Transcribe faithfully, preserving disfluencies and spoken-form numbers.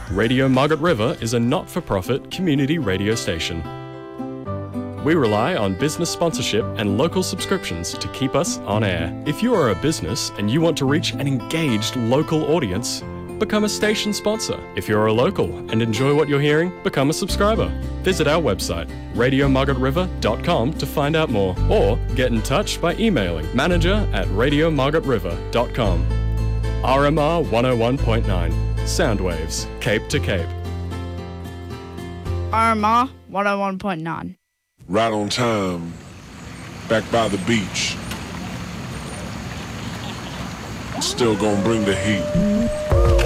Radio Margaret River is a not-for-profit community radio station. We rely on business sponsorship and local subscriptions to keep us on air. If you are a business and you want to reach an engaged local audience, become a station sponsor. If you're a local and enjoy what you're hearing, become a subscriber. Visit our website, radio margaret river dot com, to find out more, or get in touch by emailing manager at radio margaret river dot com. R M R one oh one point nine, Soundwaves, Cape to Cape. R M R one oh one point nine. Right on time, back by the beach. Still gonna bring the heat.